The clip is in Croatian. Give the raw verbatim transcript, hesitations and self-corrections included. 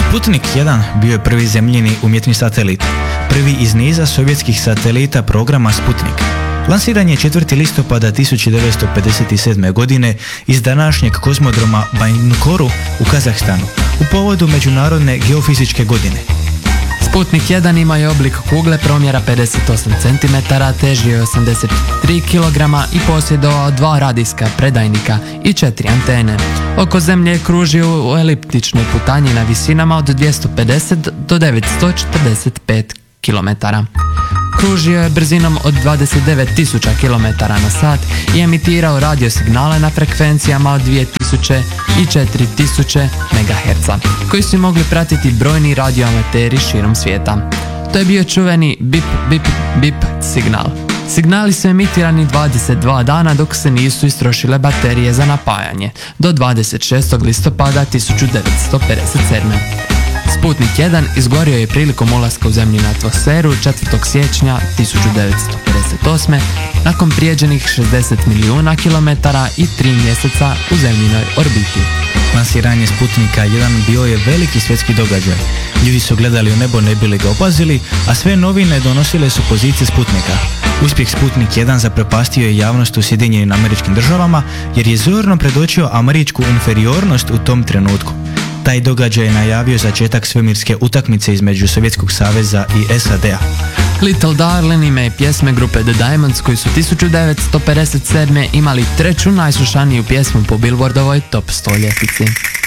Sputnik jedan bio je prvi zemljini umjetni satelit, prvi iz niza sovjetskih satelita programa Sputnik. Lansiran je četvrtog listopada tisuću devetsto pedeset sedme. godine iz današnjeg kozmodroma Bajkonuru u Kazahstanu u povodu Međunarodne geofizičke godine. Sputnik jedan ima je oblik kugle promjera pedeset osam centimetara, težio je osamdeset tri kilograma i posjedovao dva radijska predajnika i četiri antene. Oko Zemlje je kružio u eliptičnoj putanji na visinama od dvjesto pedeset do devetsto četrdeset pet kilometara. Kružio je brzinom od dvadeset devet tisuća kilometara na sat i emitirao radio signale na frekvencijama od dvije tisuće i četiri tisuće megaherca, koji su mogli pratiti brojni radioamateri širom svijeta. To je bio čuveni bip, bip, bip signal. Signali su emitirani dvadeset dva dana dok se nisu istrošile baterije za napajanje, do dvadeset šestog listopada tisuću devetsto pedeset sedme. Sputnik jedan izgorio je prilikom ulaska u zemljinu atmosferu četvrtog siječnja tisuću devetsto pedeset osme. nakon prijeđenih šezdeset milijuna kilometara i tri mjeseca u zemljinoj orbiti. Lansiranje Sputnika jedan bio je veliki svjetski događaj. Ljudi su gledali u nebo ne bili ga opazili, a sve novine donosile su pozicije Sputnika. Uspjeh Sputnik jedan zaprepastio je javnost u Sjedinjenim Američkim Državama jer je zorno predočio američku inferiornost u tom trenutku. Taj događaj je najavio začetak svemirske utakmice između Sovjetskog saveza i S A D-a. Little Darling ime je pjesme grupe The Diamonds koji su tisuću devetsto pedeset sedme. imali treću najslušaniju pjesmu po Billboardovoj top sto ljestvici.